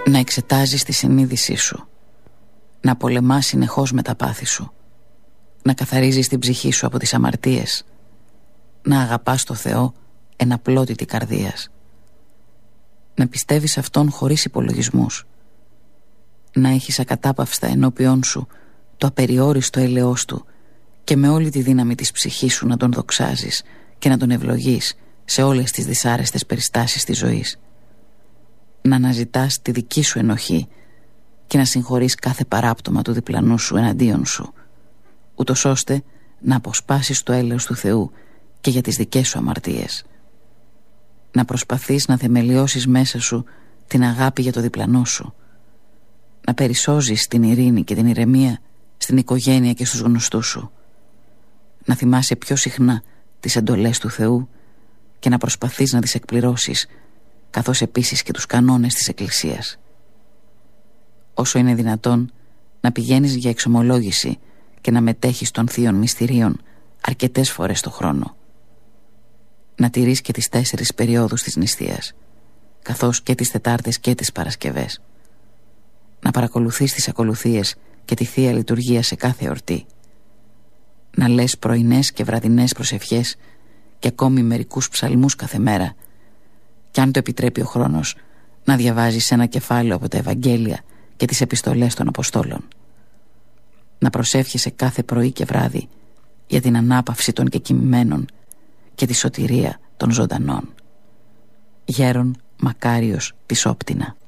Να εξετάζεις τη συνείδησή σου, να πολεμάς συνεχώς με τα πάθη σου, να καθαρίζεις την ψυχή σου από τις αμαρτίες, να αγαπάς το Θεό εν απλότητη καρδίας, να πιστεύεις Αυτόν χωρίς υπολογισμούς, να έχεις ακατάπαυστα ενώπιόν σου το απεριόριστο έλεος Του και με όλη τη δύναμη της ψυχής σου να Τον δοξάζεις και να Τον ευλογείς σε όλες τις δυσάρεστες περιστάσεις της ζωής, να αναζητάς τη δική σου ενοχή και να συγχωρείς κάθε παράπτωμα του διπλανού σου εναντίον σου, ούτως ώστε να αποσπάσεις το έλεος του Θεού και για τις δικές σου αμαρτίες, να προσπαθείς να θεμελιώσεις μέσα σου την αγάπη για το διπλανό σου, να περισσώζεις την ειρήνη και την ηρεμία στην οικογένεια και στους γνωστούς σου, να θυμάσαι πιο συχνά τις εντολές του Θεού και να προσπαθείς να τις εκπληρώσεις, καθώς επίσης και τους κανόνες της Εκκλησίας. Όσο είναι δυνατόν, να πηγαίνεις για εξομολόγηση και να μετέχεις των θείων μυστηρίων αρκετές φορές το χρόνο. Να τηρείς και τις 4 περιόδους της νηστείας, καθώς και τις Τετάρτες και τις Παρασκευές. Να παρακολουθείς τις ακολουθίες και τη Θεία Λειτουργία σε κάθε εορτή. Να λες πρωινές και βραδινές προσευχές και ακόμη μερικούς ψαλμούς κάθε μέρα, και αν το επιτρέπει ο χρόνος, να διαβάζεις ένα κεφάλαιο από τα Ευαγγέλια και τις επιστολές των Αποστόλων. Να προσεύχεσαι κάθε πρωί και βράδυ για την ανάπαυση των κεκοιμημένων και τη σωτηρία των ζωντανών. Γέρον Μακάριος Πισόπτινα.